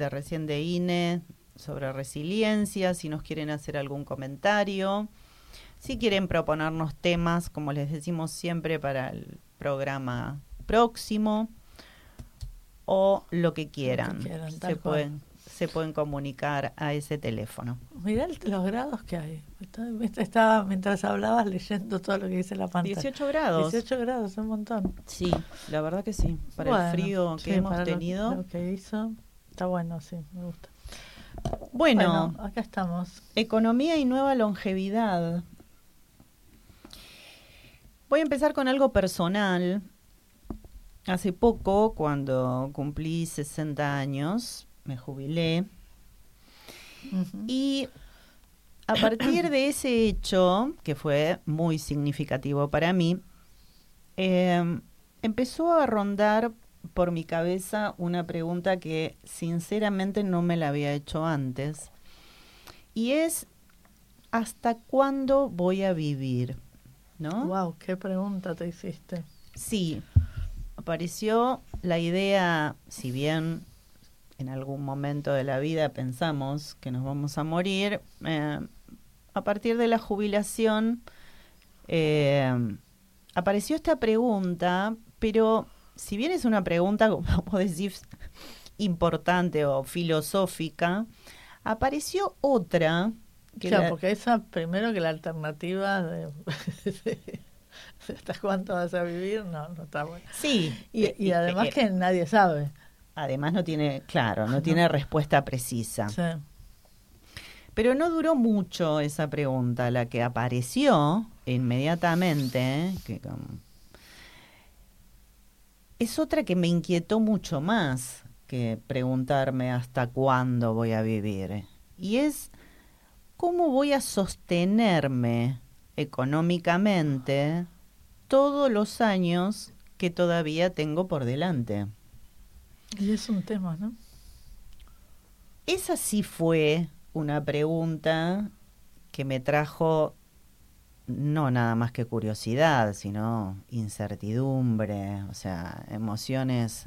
de recién de INE sobre resiliencia, si nos quieren hacer algún comentario, si quieren proponernos temas, como les decimos siempre, para el programa próximo, o lo que quieran. Se pueden comunicar a ese teléfono. Mirá los grados que hay. Estaba mientras hablabas leyendo todo lo que dice la pantalla. 18 grados. 18 grados, un montón. Sí, la verdad que sí. Para el frío que hemos tenido. Lo que hizo, está bueno, sí, me gusta. Bueno, acá estamos. Economía y nueva longevidad. Voy a empezar con algo personal. Hace poco, cuando cumplí 60 años, me jubilé. Uh-huh. Y a partir de ese hecho, que fue muy significativo para mí, empezó a rondar por mi cabeza una pregunta que sinceramente no me la había hecho antes. Y es, ¿hasta cuándo voy a vivir? ¿No? Wow, qué pregunta te hiciste. Sí, apareció la idea, si bien en algún momento de la vida pensamos que nos vamos a morir, a partir de la jubilación apareció esta pregunta, pero si bien es una pregunta, como vos decís, importante o filosófica, apareció otra. Porque esa, primero que la alternativa de ¿hasta cuánto vas a vivir? No está bueno. Sí. Y además que nadie sabe. Además no tiene, tiene respuesta precisa. Sí. Pero no duró mucho esa pregunta, la que apareció inmediatamente, es otra que me inquietó mucho más que preguntarme hasta cuándo voy a vivir. Y es, ¿cómo voy a sostenerme económicamente todos los años que todavía tengo por delante? Y es un tema, ¿no? Esa sí fue una pregunta que me trajo no nada más que curiosidad, sino incertidumbre, o sea, emociones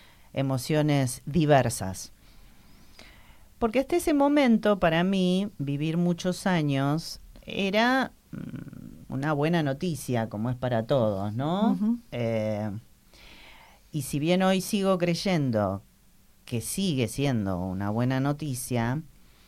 diversas. Porque hasta ese momento, para mí, vivir muchos años era una buena noticia, como es para todos, ¿no? Uh-huh. Y si bien hoy sigo creyendo que sigue siendo una buena noticia,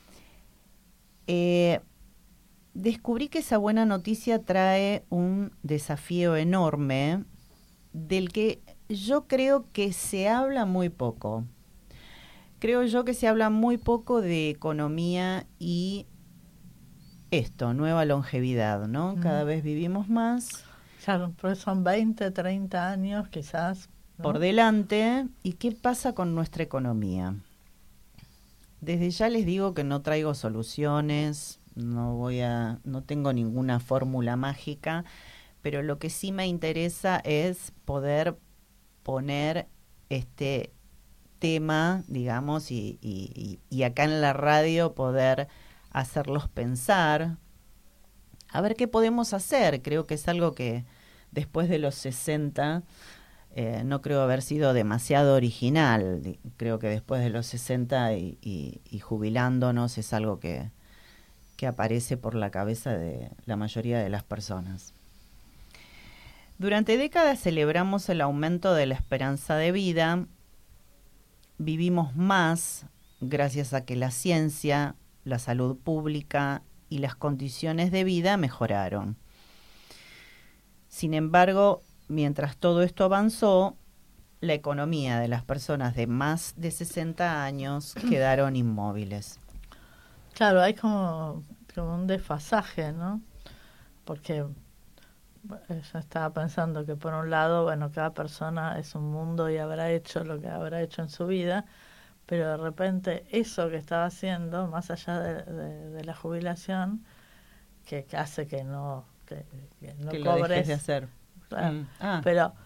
descubrí que esa buena noticia trae un desafío enorme del que yo creo que se habla muy poco. Creo yo que se habla muy poco de economía y nueva longevidad, ¿no? Cada vez vivimos más. Claro, pero son 20, 30 años quizás, ¿no? Por delante. ¿Y qué pasa con nuestra economía? Desde ya les digo que no traigo soluciones, no tengo ninguna fórmula mágica, pero lo que sí me interesa es poder poner este tema, digamos, y acá en la radio poder hacerlos pensar, a ver qué podemos hacer. Creo que es algo que después de los 60 no creo haber sido demasiado original. Creo que después de los 60 y jubilándonos es algo que aparece por la cabeza de la mayoría de las personas. Durante décadas celebramos el aumento de la esperanza de vida. Vivimos más gracias a que la ciencia, la salud pública y las condiciones de vida mejoraron. Sin embargo, mientras todo esto avanzó, la economía de las personas de más de 60 años quedaron inmóviles. Claro, hay como un desfasaje, ¿no? Porque yo estaba pensando que por un lado, bueno, cada persona es un mundo y habrá hecho lo que habrá hecho en su vida, pero de repente eso que estaba haciendo, más allá de la jubilación, que hace que no que cobres, lo dejes de hacer. Claro. Pero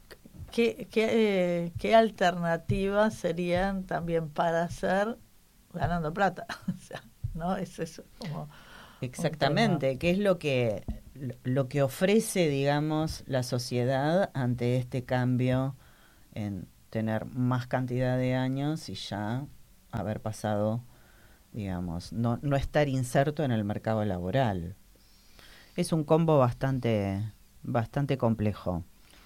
¿qué alternativas serían también para hacer ganando plata? O sea, ¿no? Es eso como exactamente, ¿qué es lo que ofrece, digamos, la sociedad ante este cambio en tener más cantidad de años y ya haber pasado, digamos, no estar inserto en el mercado laboral. Es un combo bastante complejo.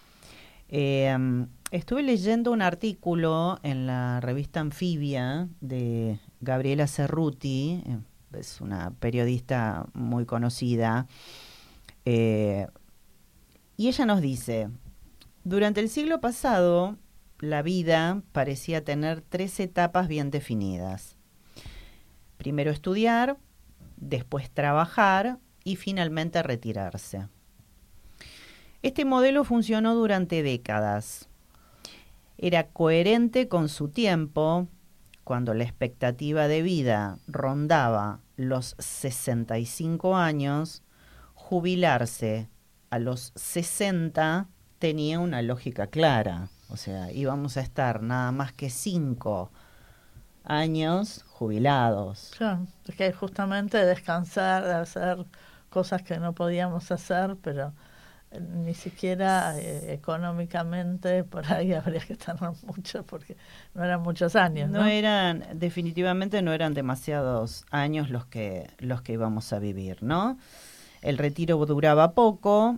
Estuve leyendo un artículo en la revista Anfibia de Gabriela Cerruti, es una periodista muy conocida, y ella nos dice: durante el siglo pasado, la vida parecía tener 3 etapas bien definidas. Primero estudiar, después trabajar y finalmente retirarse. Este modelo funcionó durante décadas. Era coherente con su tiempo, cuando la expectativa de vida rondaba los 65 años, jubilarse a los 60 tenía una lógica clara. O sea, íbamos a estar nada más que 5 años jubilados. Claro, es que justamente descansar, hacer cosas que no podíamos hacer, pero ni siquiera económicamente por ahí habría que tener mucho, porque no eran muchos años, ¿no? Definitivamente no eran demasiados años los que íbamos a vivir, ¿no? El retiro duraba poco,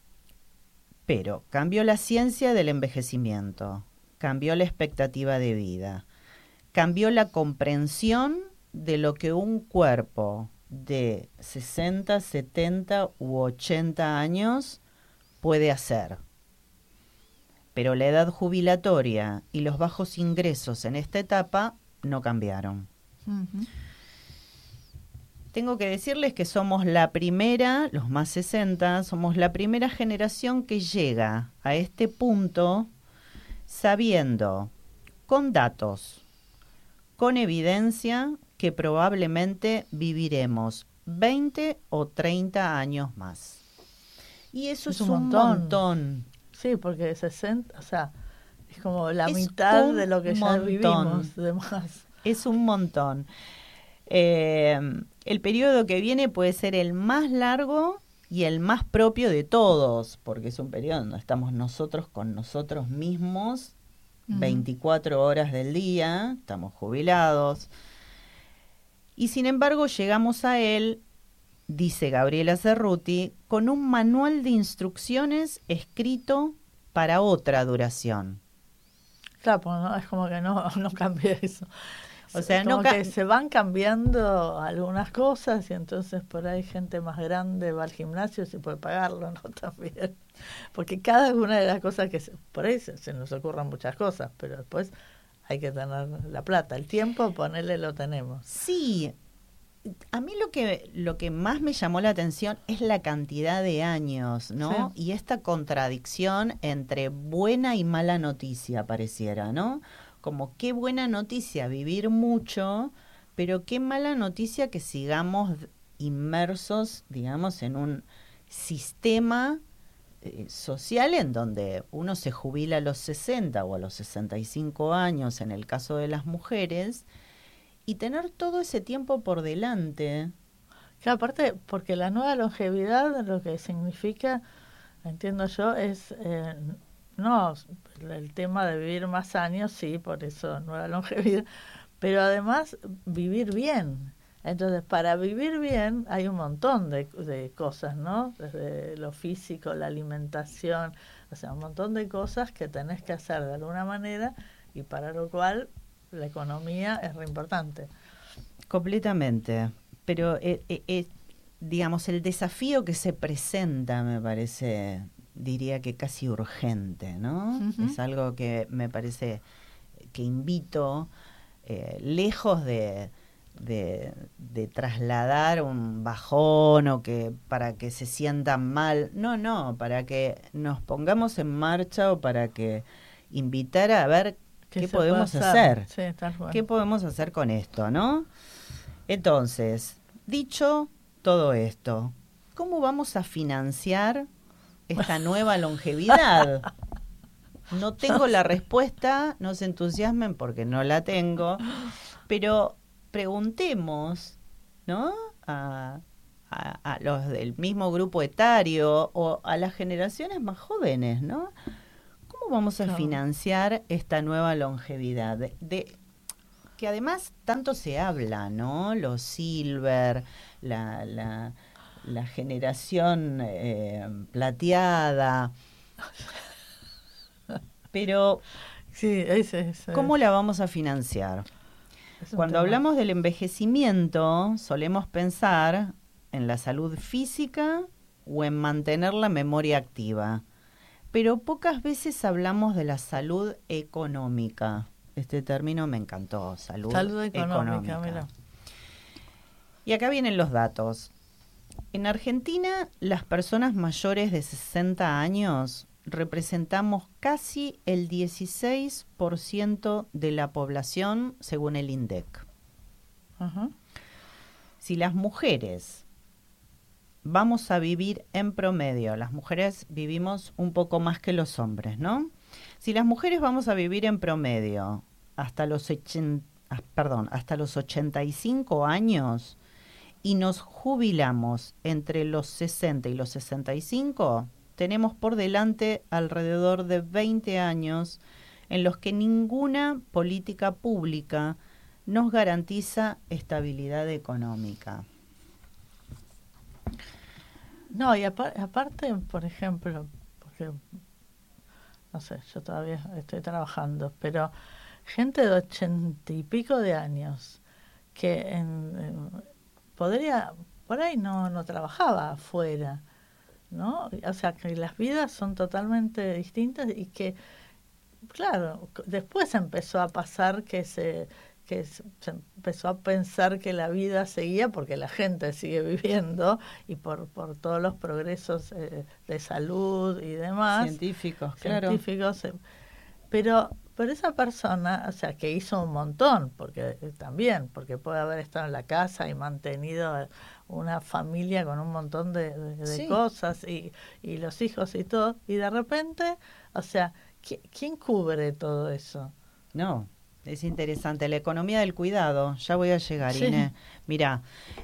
pero cambió la ciencia del envejecimiento, cambió la expectativa de vida, cambió la comprensión de lo que un cuerpo de 60, 70 u 80 años puede hacer. Pero la edad jubilatoria y los bajos ingresos en esta etapa no cambiaron. Uh-huh. Tengo que decirles que somos la primera, los más 60, somos la primera generación que llega a este punto sabiendo, con datos, con evidencia, que probablemente viviremos 20 o 30 años más. Y eso es un montón. Sí, porque 60, o sea, es como la mitad de lo que ya vivimos de más. Es un montón. El periodo que viene puede ser el más largo y el más propio de todos, porque es un periodo donde estamos nosotros con nosotros mismos, 24 horas del día, estamos jubilados. Y sin embargo llegamos a él, dice Gabriela Cerruti, con un manual de instrucciones escrito para otra duración. Claro, pues no, es como que no cambia eso. O sea, como que se van cambiando algunas cosas y entonces por ahí gente más grande va al gimnasio y puede pagarlo, ¿no? También. Porque cada una de las cosas por ahí se nos ocurren muchas cosas, pero después hay que tener la plata, el tiempo, ponerle lo tenemos. Sí. A mí lo que más me llamó la atención es la cantidad de años, ¿no? Sí. Y esta contradicción entre buena y mala noticia, pareciera, ¿no? Como qué buena noticia vivir mucho, pero qué mala noticia que sigamos inmersos, digamos, en un sistema social en donde uno se jubila a los 60 o a los 65 años, en el caso de las mujeres, y tener todo ese tiempo por delante. Que aparte, porque la nueva longevidad lo que significa, entiendo yo, es no el tema de vivir más años, sí, por eso nueva longevidad, pero además vivir bien. Entonces, para vivir bien hay un montón de cosas, ¿no? Desde lo físico, la alimentación, o sea, un montón de cosas que tenés que hacer de alguna manera y para lo cual la economía es re importante. Completamente. Pero, digamos, el desafío que se presenta me parece, diría que casi urgente, ¿no? Uh-huh. Es algo que me parece que invito, lejos de trasladar un bajón o que para que se sientan mal. No, para que nos pongamos en marcha o para que invitar a ver ¿qué podemos hacer? Sí, bueno. ¿Qué podemos hacer con esto, no? Entonces, dicho todo esto, ¿cómo vamos a financiar esta nueva longevidad? No tengo la respuesta, no se entusiasmen porque no la tengo, pero preguntemos, ¿no? A los del mismo grupo etario o a las generaciones más jóvenes, ¿no? ¿Cómo vamos a financiar esta nueva longevidad? que además tanto se habla, ¿no? Los silver, la generación plateada, pero Sí, ¿cómo la vamos a financiar? es un Cuando tema. hablamos del envejecimiento, solemos pensar en la salud física o en mantener la memoria activa, pero pocas veces hablamos de la salud económica. Este término me encantó, salud Salud económica, mira. Y acá vienen los datos. En Argentina, las personas mayores de 60 años representamos casi el 16% de la población según el INDEC. Ajá. Si las mujeres vamos a vivir en promedio, las mujeres vivimos un poco más que los hombres, ¿no? Si las mujeres vamos a vivir en promedio hasta los 85 años y nos jubilamos entre los 60 y los 65, tenemos por delante alrededor de 20 años en los que ninguna política pública nos garantiza estabilidad económica. No, y aparte, por ejemplo, porque, no sé, yo todavía estoy trabajando, pero gente de 80 y pico de años que podría, por ahí no trabajaba afuera, ¿no? O sea, que las vidas son totalmente distintas y que, claro, después empezó a pasar se empezó a pensar que la vida seguía porque la gente sigue viviendo y por todos los progresos de salud y demás. Científicos, claro. Científicos. Pero esa persona, o sea, que hizo un montón, porque también, porque puede haber estado en la casa y mantenido una familia con un montón de Sí. cosas y los hijos y todo, y de repente, o sea, ¿quién cubre todo eso? No, es interesante. La economía del cuidado, ya voy a llegar, Sí. Inés. Mirá,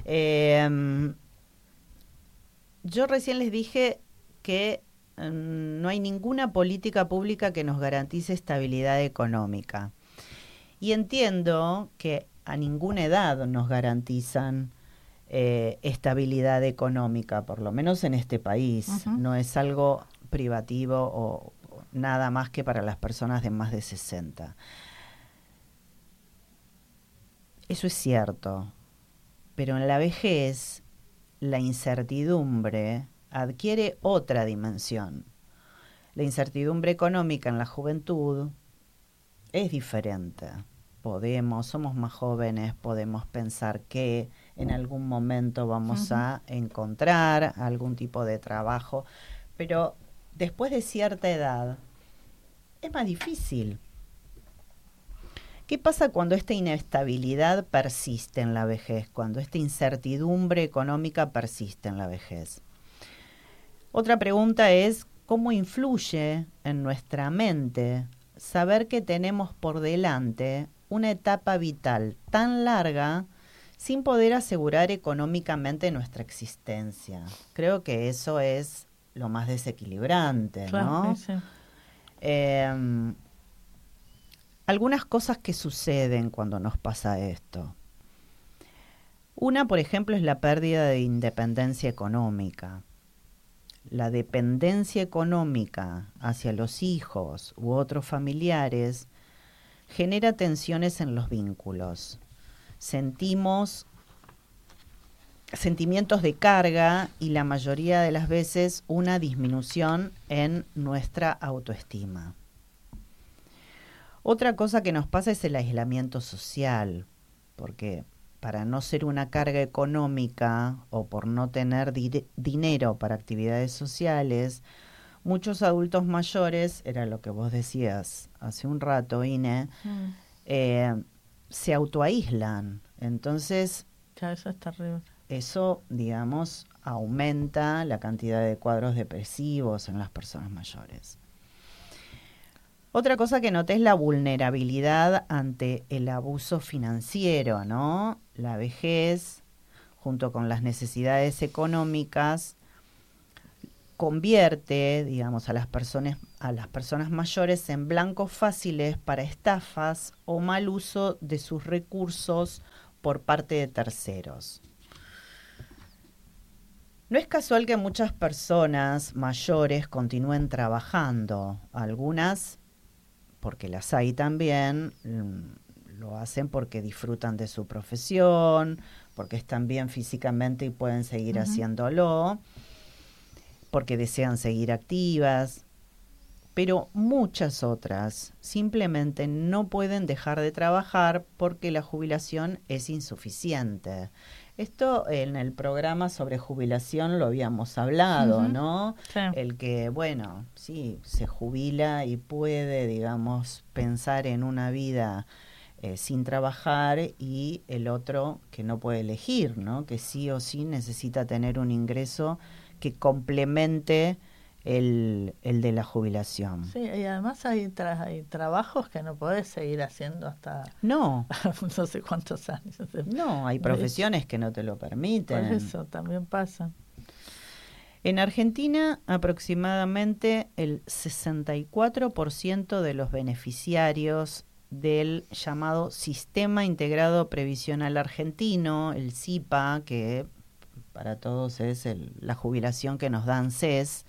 yo recién les dije que no hay ninguna política pública que nos garantice estabilidad económica. Y entiendo que a ninguna edad nos garantizan estabilidad económica, por lo menos en este país. Uh-huh. No es algo privativo o nada más que para las personas de más de 60. Eso es cierto, pero en la vejez la incertidumbre adquiere otra dimensión. La incertidumbre económica en la juventud es diferente. Somos más jóvenes, podemos pensar que en algún momento vamos a encontrar algún tipo de trabajo, pero después de cierta edad es más difícil. ¿Qué pasa cuando esta inestabilidad persiste en la vejez, cuando esta incertidumbre económica persiste en la vejez? Otra pregunta es, ¿cómo influye en nuestra mente saber que tenemos por delante una etapa vital tan larga sin poder asegurar económicamente nuestra existencia? Creo que eso es lo más desequilibrante, Claro, ¿no? sí. Algunas cosas que suceden cuando nos pasa esto. Una, por ejemplo, es la pérdida de independencia económica. La dependencia económica hacia los hijos u otros familiares genera tensiones en los vínculos. Sentimos sentimientos de carga y la mayoría de las veces una disminución en nuestra autoestima. Otra cosa que nos pasa es el aislamiento social, porque para no ser una carga económica o por no tener dinero para actividades sociales, muchos adultos mayores, era lo que vos decías hace un rato, Ine, se autoaíslan. Entonces, Ya, eso es terrible. eso, digamos, aumenta la cantidad de cuadros depresivos en las personas mayores. Otra cosa que noté es la vulnerabilidad ante el abuso financiero, ¿no? La vejez, junto con las necesidades económicas, convierte, digamos, a las personas mayores en blancos fáciles para estafas o mal uso de sus recursos por parte de terceros. No es casual que muchas personas mayores continúen trabajando, algunas, porque las hay también, lo hacen porque disfrutan de su profesión, porque están bien físicamente y pueden seguir haciéndolo, porque desean seguir activas, pero muchas otras simplemente no pueden dejar de trabajar porque la jubilación es insuficiente. Esto en el programa sobre jubilación lo habíamos hablado, ¿no? Sí. El que, bueno, sí, se jubila y puede, digamos, pensar en una vida sin trabajar, y el otro que no puede elegir, ¿no? Que sí o sí necesita tener un ingreso que complemente el de la jubilación. Sí, y además hay trabajos que no podés seguir haciendo hasta No, no sé cuántos años. no, hay profesiones que no te lo permiten. Por eso también pasa. En Argentina, aproximadamente el 64% de los beneficiarios del llamado Sistema Integrado Previsional Argentino, el SIPA, que para todos es la jubilación que nos da ANSES,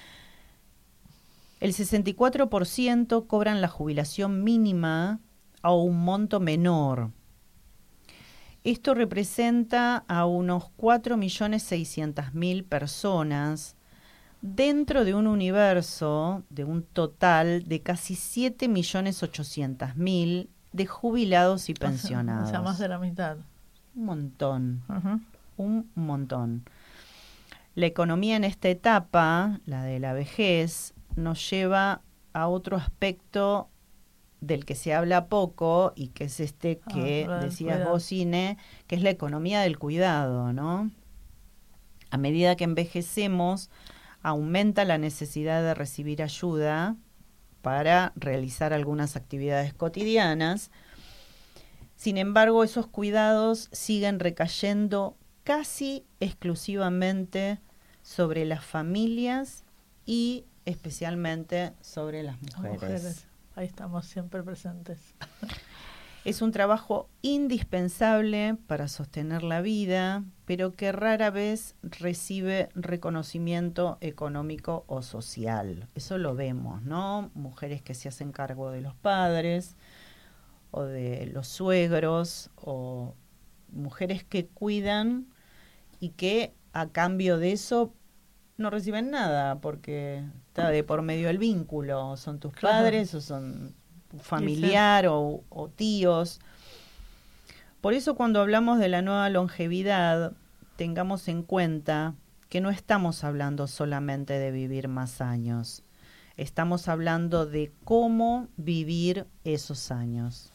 el 64% cobran la jubilación mínima a un monto menor. Esto representa a unos 4.600.000 personas dentro de un universo de un total de casi 7.800.000 de jubilados y pensionados. O sea, más de la mitad. Un montón, un montón. La economía en esta etapa, la de la vejez, nos lleva a otro aspecto del que se habla poco y que es este que decías vos, Ine, que es la economía del cuidado, ¿no? A medida que envejecemos, aumenta la necesidad de recibir ayuda para realizar algunas actividades cotidianas. Sin embargo, esos cuidados siguen recayendo casi exclusivamente sobre las familias y especialmente sobre las mujeres. Ahí estamos siempre presentes. Es un trabajo indispensable para sostener la vida, pero que rara vez recibe reconocimiento económico o social. Eso lo vemos, ¿no? Mujeres que se hacen cargo de los padres o de los suegros, o mujeres que cuidan y que a cambio de eso no reciben nada, porque está de por medio el vínculo, son tus padres o son tu familiar o tíos. Por eso cuando hablamos de la nueva longevidad, tengamos en cuenta que no estamos hablando solamente de vivir más años, estamos hablando de cómo vivir esos años.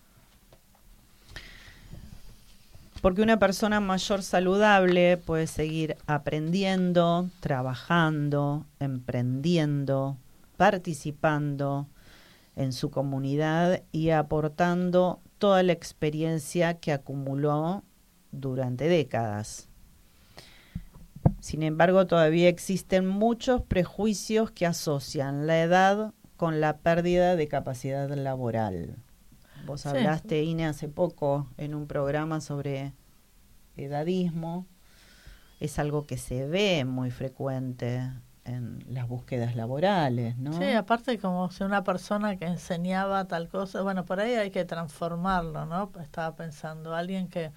Porque una persona mayor saludable puede seguir aprendiendo, trabajando, emprendiendo, participando en su comunidad y aportando toda la experiencia que acumuló durante décadas. Sin embargo, todavía existen muchos prejuicios que asocian la edad con la pérdida de capacidad laboral. Vos hablaste, Ine, hace poco en un programa sobre edadismo. Es algo que se ve muy frecuente en las búsquedas laborales, ¿no? Sí, aparte como si una persona que enseñaba tal cosa, bueno, por ahí hay que transformarlo, ¿no? Estaba pensando, alguien que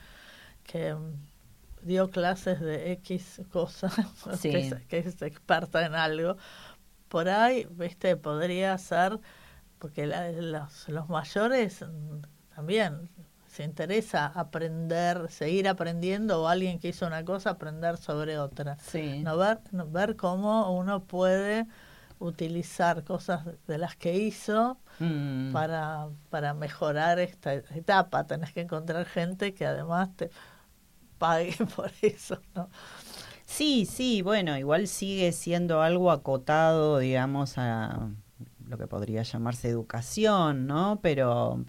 dio clases de X cosa, que es experta en algo, por ahí, viste, podría ser, porque los mayores también se interesa aprender, seguir aprendiendo, o alguien que hizo una cosa, aprender sobre otra. Sí. Ver cómo uno puede utilizar cosas de las que hizo para mejorar esta etapa. Tenés que encontrar gente que además te pague por eso, ¿no? Sí, bueno, igual sigue siendo algo acotado, digamos, a lo que podría llamarse educación, ¿no? Pero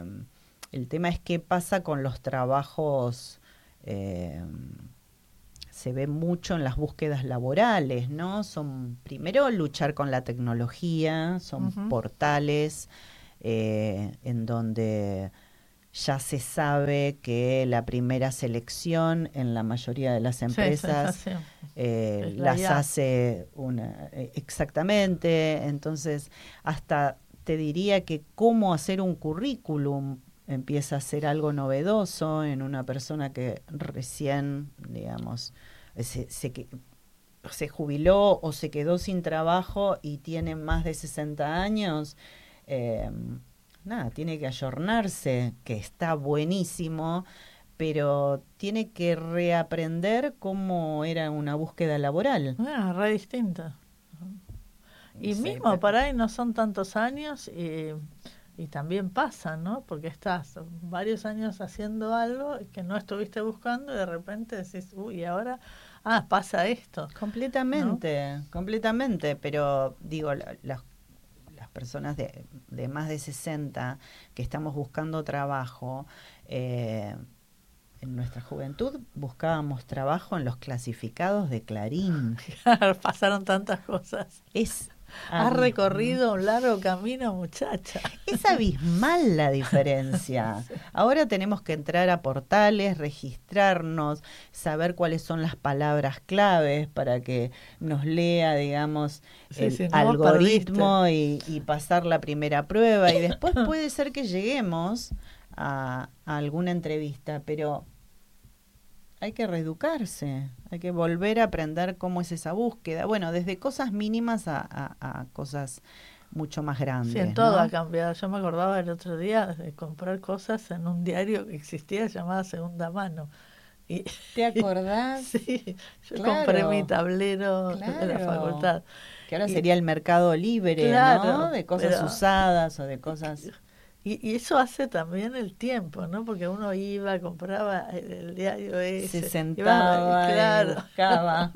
el tema es qué pasa con los trabajos se ve mucho en las búsquedas laborales, ¿no? Son, primero, luchar con la tecnología, son portales en donde ya se sabe que la primera selección en la mayoría de las empresas las hace exactamente. Entonces, hasta te diría que cómo hacer un currículum empieza a ser algo novedoso en una persona que recién, digamos, se jubiló o se quedó sin trabajo y tiene más de 60 años. Nada, tiene que ayornarse, que está buenísimo, pero tiene que reaprender cómo era una búsqueda laboral. Re distinta. Y Sí, mismo pero para ahí no son tantos años y también pasa, ¿no? Porque estás varios años haciendo algo que no estuviste buscando y de repente decís, uy, ahora, pasa esto. completamente, ¿no? completamente, pero digo, las personas de más de 60 que estamos buscando trabajo, en nuestra juventud buscábamos trabajo en los clasificados de Clarín. Pasaron tantas cosas. Has recorrido un largo camino, muchacha. Es abismal la diferencia. Ahora tenemos que entrar a portales, registrarnos, saber cuáles son las palabras claves para que nos lea, digamos, el algoritmo y pasar la primera prueba. Y después puede ser que lleguemos a alguna entrevista, pero hay que reeducarse, hay que volver a aprender cómo es esa búsqueda. Bueno, desde cosas mínimas a cosas mucho más grandes. Sí, en todo ha cambiado. Yo me acordaba el otro día de comprar cosas en un diario que existía llamada Segunda Mano. Y, ¿te acordás? Sí, yo compré mi tablero de la facultad. Que ahora sería el mercado libre, ¿no? De cosas usadas o de cosas... Y eso hace también el tiempo, ¿no? Porque uno iba, compraba el diario ese. Se sentaba, claro. Y buscaba.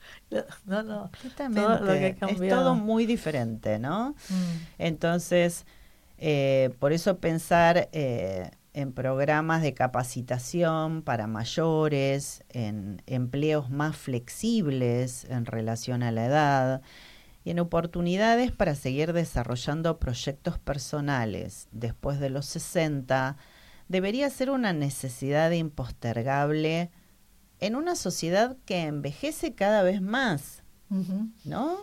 No, todo lo que es todo muy diferente, ¿no? Entonces, por eso pensar en programas de capacitación para mayores, en empleos más flexibles en relación a la edad, y en oportunidades para seguir desarrollando proyectos personales después de los 60, debería ser una necesidad impostergable en una sociedad que envejece cada vez más, ¿no?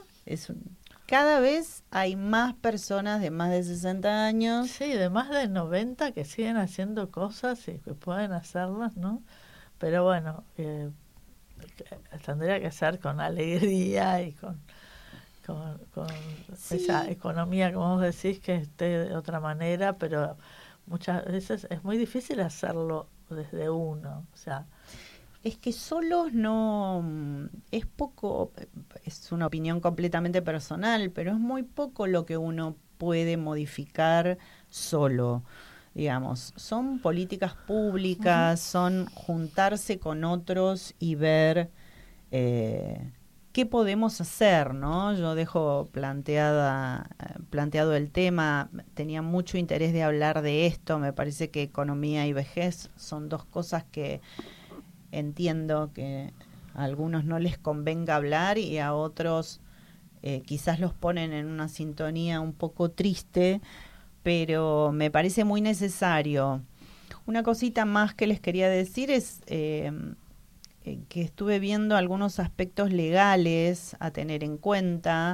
Cada vez hay más personas de más de 60 años. Sí, de más de 90 que siguen haciendo cosas y que pueden hacerlas, ¿no? Pero bueno, tendría que ser con alegría y con sí, esa economía, como vos decís, que esté de otra manera, pero muchas veces es muy difícil hacerlo desde uno, o sea... Es que solos no, es poco, es una opinión completamente personal, pero es muy poco lo que uno puede modificar solo. Digamos, son políticas públicas, son juntarse con otros y ver qué podemos hacer, ¿no? Yo dejo planteado el tema, tenía mucho interés de hablar de esto, me parece que economía y vejez son dos cosas que entiendo que a algunos no les convenga hablar y a otros quizás los ponen en una sintonía un poco triste, pero me parece muy necesario. Una cosita más que les quería decir es que estuve viendo algunos aspectos legales a tener en cuenta.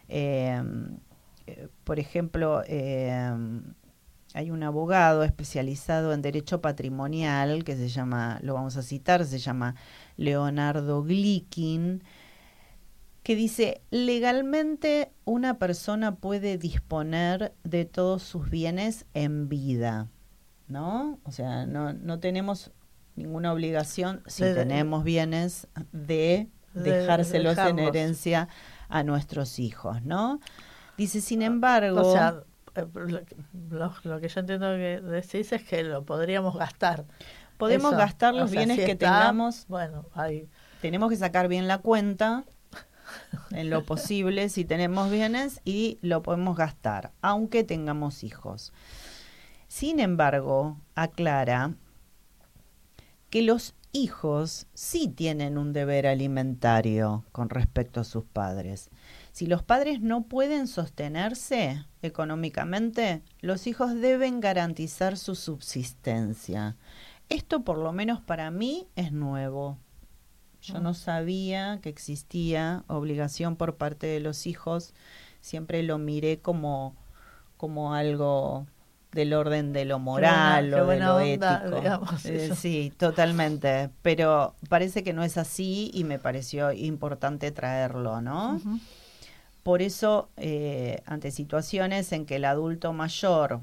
Por ejemplo, hay un abogado especializado en derecho patrimonial que se llama, lo vamos a citar, se llama Leonardo Glikin, que dice: legalmente una persona puede disponer de todos sus bienes en vida, ¿no? O sea, no tenemos ninguna obligación, si tenemos bienes, de dejárselos en herencia a nuestros hijos, ¿no? Dice, sin embargo... O sea, lo que yo entiendo que decís es que lo podríamos gastar. Podemos gastar los bienes que tengamos. Bueno, ahí. Tenemos que sacar bien la cuenta, en lo posible, si tenemos bienes, y lo podemos gastar, aunque tengamos hijos. Sin embargo, aclara que los hijos sí tienen un deber alimentario con respecto a sus padres. Si los padres no pueden sostenerse económicamente, los hijos deben garantizar su subsistencia. Esto, por lo menos para mí, es nuevo. Yo no sabía que existía obligación por parte de los hijos. Siempre lo miré como algo del orden de lo moral qué o de buena lo onda, ético. digamos, eso. Sí, totalmente. Pero parece que no es así y me pareció importante traerlo, ¿no? Ujú. Por eso, ante situaciones en que el adulto mayor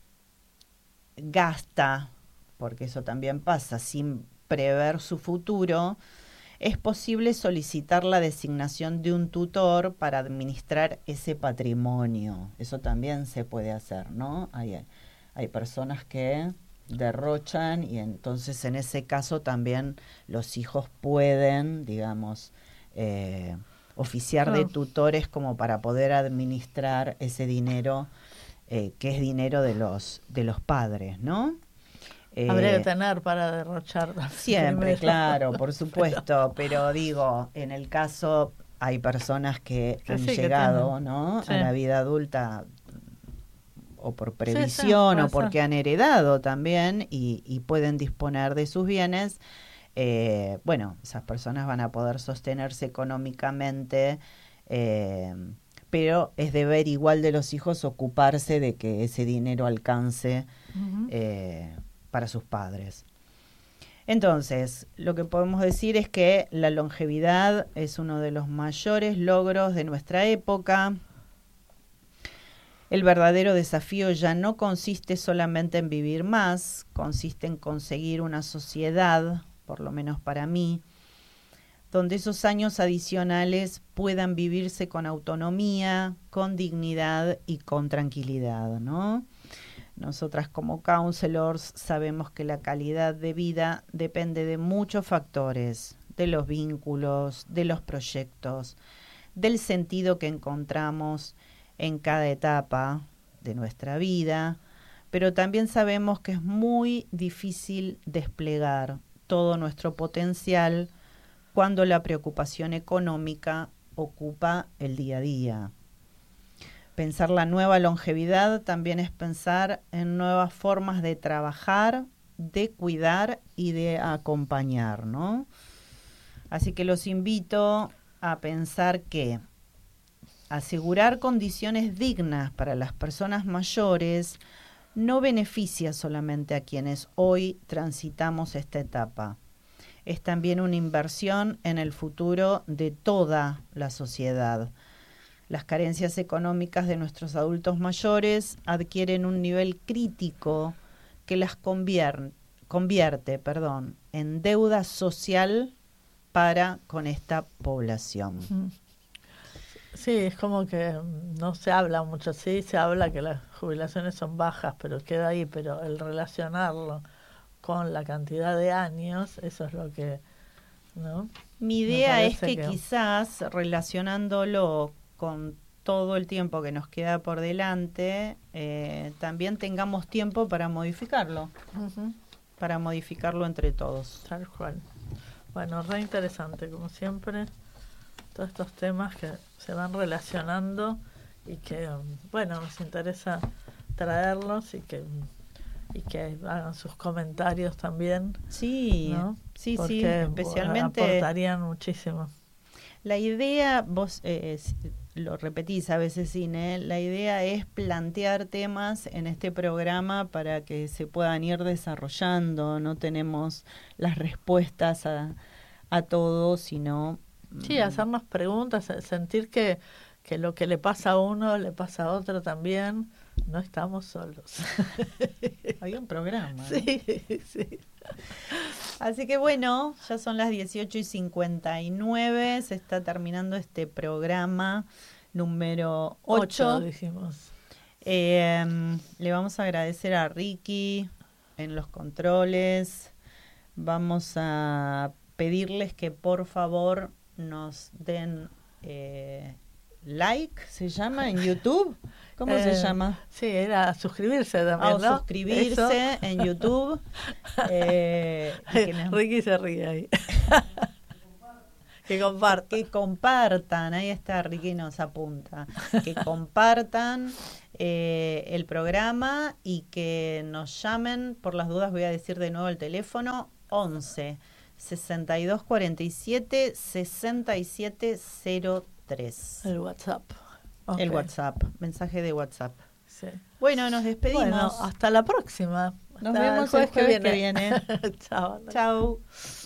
gasta, porque eso también pasa, sin prever su futuro, es posible solicitar la designación de un tutor para administrar ese patrimonio. Eso también se puede hacer, ¿no? Hay personas que derrochan y entonces en ese caso también los hijos pueden, digamos, oficiar de Claro. tutores como para poder administrar ese dinero que es dinero de los padres, ¿no? Habría que tener para derrochar Siempre, primero. claro, por supuesto, pero digo, en el caso hay personas que han Sí, que llegado, tienen. ¿no? Sí. A la vida adulta o por Sí, previsión puede o porque ser. han heredado también y pueden disponer de sus bienes. Bueno, esas personas van a poder sostenerse económicamente, eh, pero es deber igual de los hijos ocuparse de que ese dinero alcance Ujú. para sus padres. Entonces, lo que podemos decir es que la longevidad es uno de los mayores logros de nuestra época. El verdadero desafío ya no consiste solamente en vivir más, consiste en conseguir una sociedad, por lo menos para mí, donde esos años adicionales puedan vivirse con autonomía, con dignidad y con tranquilidad, ¿no? Nosotras como counselors sabemos que la calidad de vida depende de muchos factores, de los vínculos, de los proyectos, del sentido que encontramos en cada etapa de nuestra vida, pero también sabemos que es muy difícil desplegar todo nuestro potencial cuando la preocupación económica ocupa el día a día. Pensar la nueva longevidad también es pensar en nuevas formas de trabajar, de cuidar y de acompañar, ¿no? Así que los invito a pensar que asegurar condiciones dignas para las personas mayores no beneficia solamente a quienes hoy transitamos esta etapa. Es también una inversión en el futuro de toda la sociedad. Las carencias económicas de nuestros adultos mayores adquieren un nivel crítico que las convierte, en deuda social para con esta población. Ujú. Sí, es como que no se habla mucho, sí, se habla que las jubilaciones son bajas, pero queda ahí, pero el relacionarlo con la cantidad de años, eso es lo que, ¿no? Mi Me idea es parece que que... quizás relacionándolo con todo el tiempo que nos queda por delante, también tengamos tiempo para modificarlo Ujú. entre todos. Tal cual. Bueno, re interesante, como siempre, todos estos temas que se van relacionando y que, bueno, nos interesa traerlos y que hagan sus comentarios también, Sí, ¿no? sí, Porque especialmente aportarían muchísimo. la idea, vos lo repetís a veces, Cine, la idea es plantear temas en este programa para que se puedan ir desarrollando. No tenemos las respuestas a todo, sino... Sí, hacernos preguntas, sentir que lo que le pasa a uno le pasa a otro también. No estamos solos. Había un programa, ¿no? Sí, sí. Así que bueno, ya son las 18:59, se está terminando este programa número 8. Dijimos. Le vamos a agradecer a Ricky en los controles. Vamos a pedirles que por favor nos den like, ¿se llama en YouTube? ¿Cómo se llama? Sí, era suscribirse también, ¿no? Suscribirse en YouTube. Ricky se ríe ahí. Que compartan, ahí está, Ricky nos apunta, que compartan el programa y que nos llamen, por las dudas voy a decir de nuevo el teléfono, 11 62 47 67 03. El WhatsApp. Okay. El WhatsApp, mensaje de WhatsApp. Sí. Bueno, nos despedimos. Bueno, hasta la próxima. Nos vemos el jueves que viene. Chao. Chao.